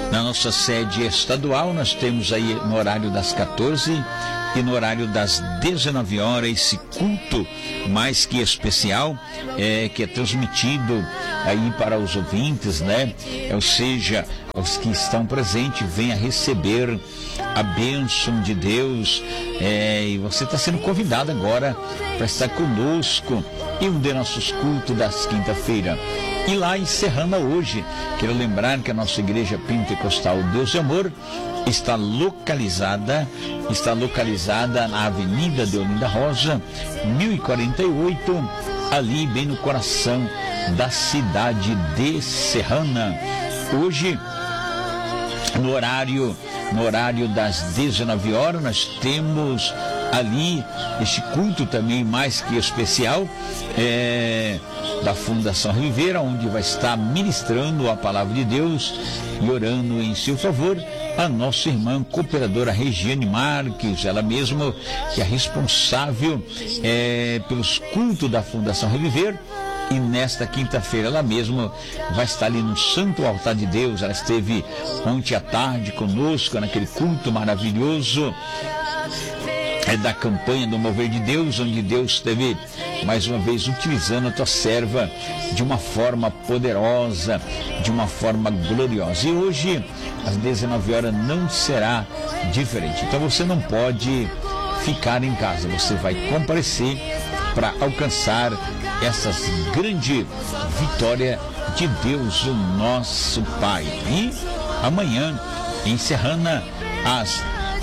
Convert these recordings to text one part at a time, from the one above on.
Na nossa sede estadual, nós temos aí no horário das 14 e no horário das 19 horas esse culto mais que especial, que é transmitido aí para os ouvintes, né? Ou seja, os que estão presentes venham receber a bênção de Deus, e você está sendo convidado agora para estar conosco em um de nossos cultos das quinta-feira. E lá em Serrana hoje, quero lembrar que a nossa igreja pentecostal Deus e Amor está localizada na Avenida Deolinda Rosa, 1048, ali bem no coração da cidade de Serrana. Hoje, no horário das 19 horas, nós temos ali este culto também mais que especial, da Fundação Rivera, onde vai estar ministrando a palavra de Deus e orando em seu favor a nossa irmã cooperadora Regiane Marques, ela mesma que é responsável pelos cultos da Fundação Reviver. E nesta quinta-feira ela mesma vai estar ali no Santo Altar de Deus. Ela esteve ontem à tarde conosco naquele culto maravilhoso da campanha do Mover de Deus, onde Deus esteve mais uma vez utilizando a tua serva de uma forma poderosa, de uma forma gloriosa. E hoje, às 19 horas, não será diferente. Então você não pode ficar em casa, você vai comparecer para alcançar essas grandes vitórias de Deus, o nosso Pai. E amanhã, em Serrana, às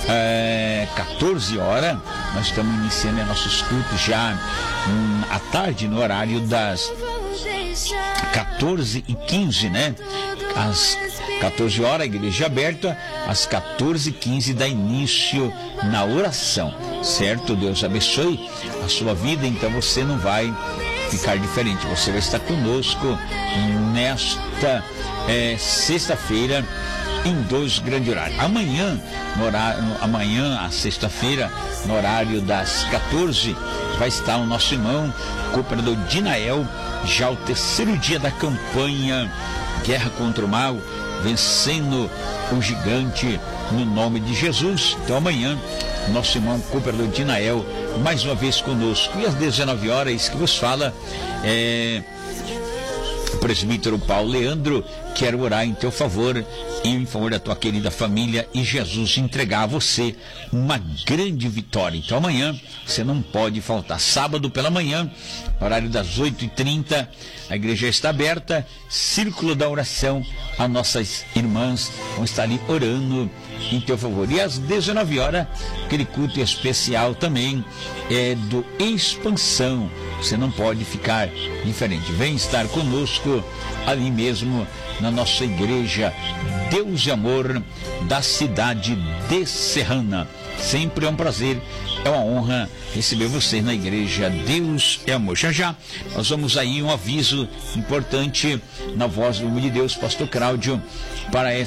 14 horas, nós estamos iniciando nossos cultos já à tarde, no horário das 14h15, né? Às 14 horas, a igreja aberta, às 14h15 dá início na oração, certo? Deus abençoe a sua vida, então você não vai ficar diferente, você vai estar conosco nesta sexta-feira, em 2 grandes horários. Amanhã, a sexta-feira, no horário das 14, vai estar o nosso irmão cooperador Dinael, já o 3º dia da campanha Guerra contra o Mal, vencendo o gigante no nome de Jesus. Então amanhã, nosso irmão cooperador Dinael, mais uma vez conosco. E às 19 horas, que vos fala o presbítero Paulo Leandro, quero orar em teu favor e em favor da tua querida família, e Jesus entregar a você uma grande vitória. Então amanhã você não pode faltar. Sábado pela manhã, horário das 8h30, a igreja está aberta, círculo da oração, as nossas irmãs vão estar ali orando em teu favor. E às 19 horas, aquele culto especial também do Expansão. Você não pode ficar diferente. Vem estar conosco ali mesmo na nossa igreja Deus e Amor da cidade de Serrana. Sempre é um prazer, é uma honra receber vocês na igreja Deus e Amor. Já nós vamos aí um aviso importante na voz do homem de Deus, pastor Cláudio, para